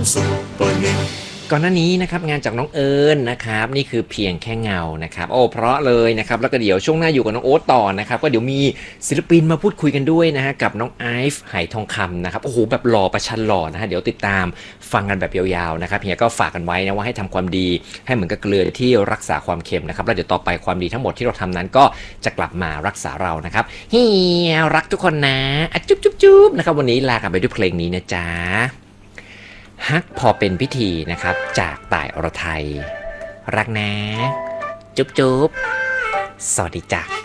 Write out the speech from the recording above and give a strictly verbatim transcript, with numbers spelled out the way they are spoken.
ซุปเปอร์ฮิตก่อนหน้านี้นะครับงานจากน้องเอิญนะครับนี่คือเพียงแค่เงานะครับโอ้เพราะเลยนะครับแล้วก็เดี๋ยวช่วงหน้าอยู่กับน้องโอ๊ตต่อนะครับก็เดี๋ยวมีศิลปินมาพูดคุยกันด้วยนะฮะกับน้องไอฟ์ไหทองคำนะครับโอ้โหแบบหล่อประชันหล่อนะฮะเดี๋ยวติดตามฟังกันแบบยาวๆนะครับเฮียก็ฝากกันไว้นะว่าให้ทำความดีให้เหมือนกับเกลือที่รักษาความเค็มนะครับแล้วเดี๋ยวต่อไปความดีทั้งหมดที่เราทำนั้นก็จะกลับมารักษาเรานะครับเฮียรักทุกคนนะอะจุ๊บจุ๊บจุ๊บนะครับวันนี้ลากันไปด้วยเพลงนี้นะจ๊ะฮักพอเป็นพิธีนะครับจากต่ายอรไทยรักนะจุ๊บจุ๊บสวัสดีจ้ะ